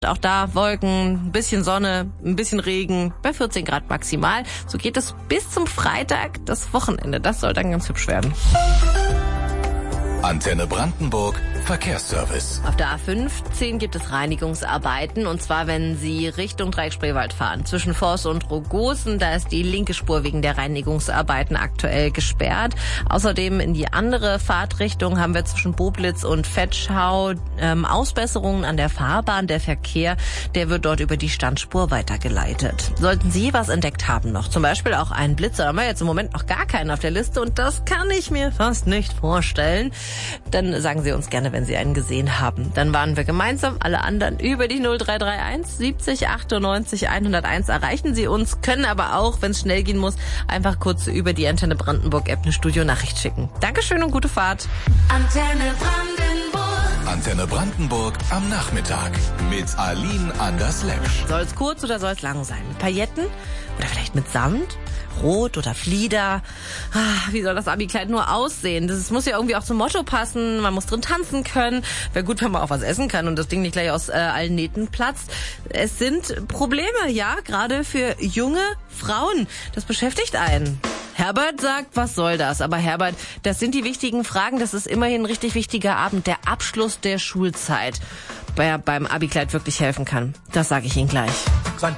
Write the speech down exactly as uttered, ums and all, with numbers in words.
Auch da Wolken, ein bisschen Sonne, ein bisschen Regen, bei vierzehn Grad maximal. So geht es bis zum Freitag, das Wochenende. Das soll dann ganz hübsch werden. Antenne Brandenburg Verkehrsservice. Auf der A fünfzehn gibt es Reinigungsarbeiten, und zwar wenn Sie Richtung Dreieck-Spreewald fahren. Zwischen Voss und Rogosen, da ist die linke Spur wegen der Reinigungsarbeiten aktuell gesperrt. Außerdem in die andere Fahrtrichtung haben wir zwischen Boblitz und Vetschau ähm, Ausbesserungen an der Fahrbahn. Der Verkehr, der wird dort über die Standspur weitergeleitet. Sollten Sie was entdeckt haben noch, zum Beispiel auch einen Blitzer, haben wir jetzt im Moment noch gar keinen auf der Liste, und das kann ich mir fast nicht vorstellen, dann sagen Sie uns gerne, wenn Sie einen gesehen haben. Dann waren wir gemeinsam, alle anderen über die null drei drei eins siebzig achtundneunzig hunderteins erreichen Sie uns, können aber auch, wenn es schnell gehen muss, einfach kurz über die Antenne Brandenburg App eine Studionachricht schicken. Dankeschön und gute Fahrt. Antenne Brandenburg. Antenne Brandenburg am Nachmittag mit Aline Anders-Lepsch. Soll es kurz oder soll es lang sein? Mit Pailletten oder vielleicht mit Samt? Rot oder Flieder. Ah, wie soll das Abi-Kleid nur aussehen? Das muss ja irgendwie auch zum Motto passen. Man muss drin tanzen können. Wäre gut, wenn man auch was essen kann und das Ding nicht gleich aus äh, allen Nähten platzt. Es sind Probleme, ja, gerade für junge Frauen. Das beschäftigt einen. Herbert sagt, was soll das? Aber Herbert, das sind die wichtigen Fragen. Das ist immerhin ein richtig wichtiger Abend. Der Abschluss der Schulzeit, der beim Abi-Kleid wirklich helfen kann. Das sage ich Ihnen gleich.